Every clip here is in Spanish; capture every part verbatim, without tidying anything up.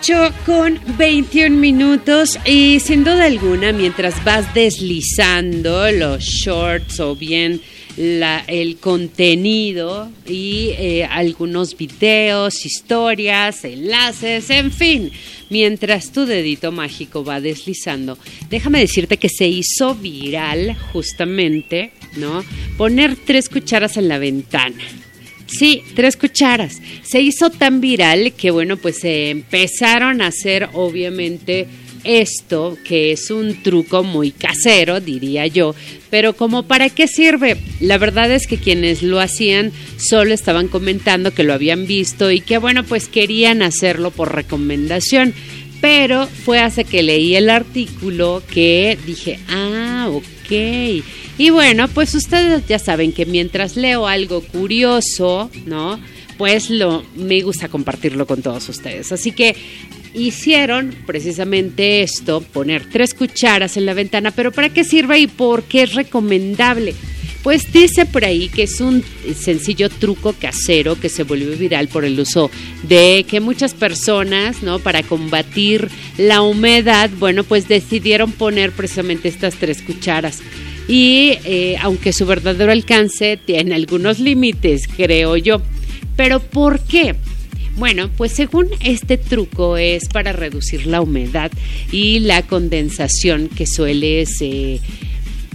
ocho con veintiún minutos y sin duda alguna mientras vas deslizando los shorts o bien la, el contenido y eh, algunos videos, historias, enlaces, en fin, mientras tu dedito mágico va deslizando, déjame decirte que se hizo viral justamente, ¿no? Poner tres cucharas en la ventana. Sí, tres cucharas. Se hizo tan viral que, bueno, pues se eh, empezaron a hacer, obviamente, esto, que es un truco muy casero, diría yo. Pero ¿como para qué sirve? La verdad es que quienes lo hacían solo estaban comentando que lo habían visto y que, bueno, pues querían hacerlo por recomendación. Pero fue hasta que leí el artículo que dije, ah, ok. Y bueno, pues ustedes ya saben que mientras leo algo curioso, ¿no? Pues lo, me gusta compartirlo con todos ustedes. Así que hicieron precisamente esto, poner tres cucharas en la ventana. ¿Pero para qué sirve y por qué es recomendable? Pues dice por ahí que es un sencillo truco casero que se volvió viral por el uso de que muchas personas, ¿no? Para combatir la humedad, bueno, pues decidieron poner precisamente estas tres cucharas. Y eh, aunque su verdadero alcance tiene algunos límites, creo yo. ¿Pero por qué? Bueno, pues según este truco es para reducir la humedad y la condensación que sueles... Eh,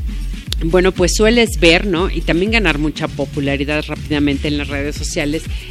Bueno, pues sueles ver, ¿no? Y también ganar mucha popularidad rápidamente en las redes sociales,